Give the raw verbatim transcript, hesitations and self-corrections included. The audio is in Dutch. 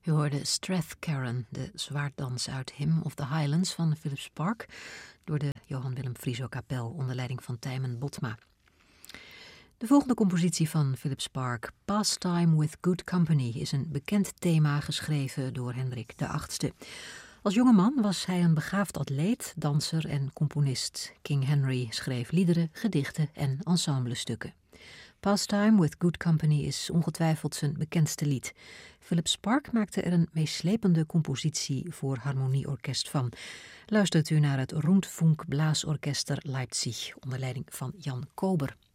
U hoorde Strathcairn, de zwaarddans uit Hymn of the Highlands van Philip Sparke, door de Johan Willem Frieso Kapel onder leiding van Tijmen Botma. De volgende compositie van Philip Sparke, Pastime with Good Company, is een bekend thema geschreven door Hendrik de Achtste. Als jonge man was hij een begaafd atleet, danser en componist. King Henry schreef liederen, gedichten en ensemblestukken. Pastime with Good Company is ongetwijfeld zijn bekendste lied. Philip Sparke maakte er een meeslepende compositie voor harmonieorkest van. Luistert u naar het Rundfunk Blaasorchester Leipzig onder leiding van Jan Kober.